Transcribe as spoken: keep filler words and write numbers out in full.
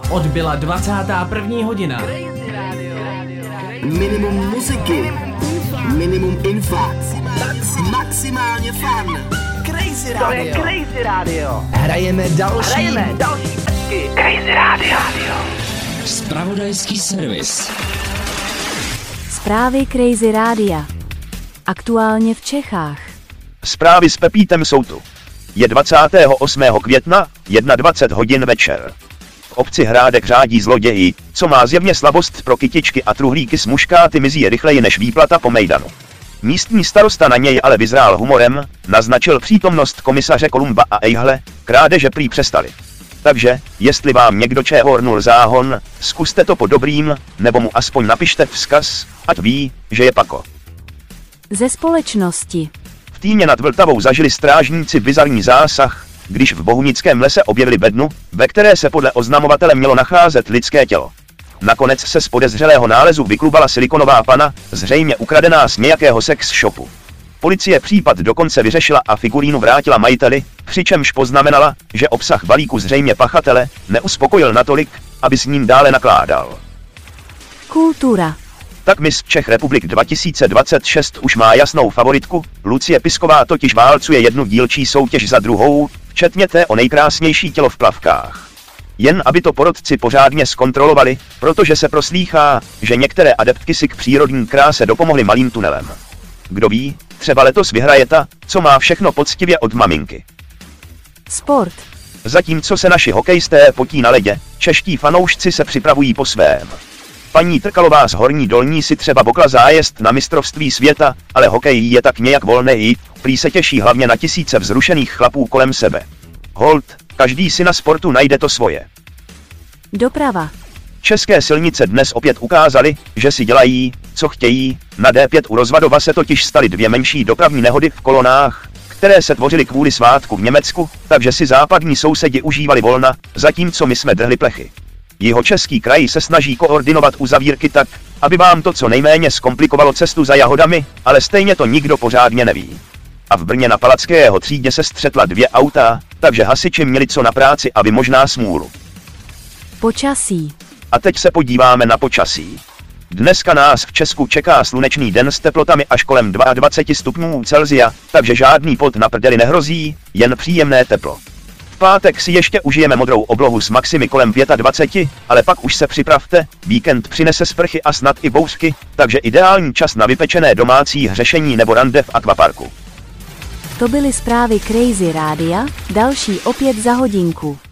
Odbyla dvacátá první hodina. Minimum muziky, minimum info, maximálně fun. Crazy Radio. To je Crazy Radio. Hrajeme další. Hrajeme další pecky. Crazy Radio. Zpravodajský servis. Zprávy Crazy Rádia. Aktuálně v Čechách. Zprávy s Pepítem jsou tu. Je dvacátého osmého května, dvacet jedna hodin večer. V obci Hrádek řádí zloději, co má zjevně slabost pro kytičky a truhlíky s muškáty mizí rychleji než výplata po mejdanu. Místní starosta na něj ale vyzrál humorem, naznačil přítomnost komisaře Kolumba a ejhle, krádeže prý přestali. Takže, jestli vám někdo čehornul záhon, zkuste to po dobrým, nebo mu aspoň napište vzkaz, ať ví, že je pako. Ze společnosti. V Týně nad Vltavou zažili strážníci bizarní zásah, když v Bohunickém lese objevili bednu, ve které se podle oznamovatele mělo nacházet lidské tělo. Nakonec se z podezřelého nálezu vyklubala silikonová pana, zřejmě ukradená z nějakého sex shopu. Policie případ dokonce vyřešila a figurínu vrátila majiteli, přičemž poznamenala, že obsah balíku zřejmě pachatele neuspokojil natolik, aby s ním dále nakládal. Kultura. Tak Miss Czech Republic dva tisíce dvacet šest už má jasnou favoritku, Lucie Pisková totiž válcuje jednu dílčí soutěž za druhou, včetně té o nejkrásnější tělo v plavkách. Jen aby to porotci pořádně zkontrolovali, protože se proslýchá, že některé adeptky si k přírodní kráse dopomohly malým tunelem. Kdo ví, třeba letos vyhraje ta, co má všechno poctivě od maminky. Sport. Zatímco se naši hokejisté potí na ledě, čeští fanoušci se připravují po svém. Paní Trkalová z Horní Dolní si třeba bokla zájezd na mistrovství světa, ale hokej je tak nějak volnej, prý se těší hlavně na tisíce vzrušených chlapů kolem sebe. Hold, každý si na sportu najde to svoje. Doprava. České silnice dnes opět ukázaly, že si dělají, co chtějí. Na D pět u Rozvadova se totiž staly dvě menší dopravní nehody v kolonách, které se tvořily kvůli svátku v Německu, takže si západní sousedi užívali volna, zatímco my jsme drhli plechy. Jihočeský kraj se snaží koordinovat uzavírky tak, aby vám to co nejméně zkomplikovalo cestu za jahodami, ale stejně to nikdo pořádně neví. A v Brně na Palackého třídě se střetla dvě auta, takže hasiči měli co na práci, aby možná smůlu. Počasí. A teď se podíváme na počasí. Dneska nás v Česku čeká slunečný den s teplotami až kolem dvacet dva stupňů Celsia, takže žádný pot na prdeli nehrozí, jen příjemné teplo. V pátek si ještě užijeme modrou oblohu s maximy kolem dvacet pět, ale pak už se připravte, víkend přinese sprchy a snad i bouřky, takže ideální čas na vypečené domácí hřešení nebo rande v akvaparku. To byly zprávy Crazy Rádia, další opět za hodinku.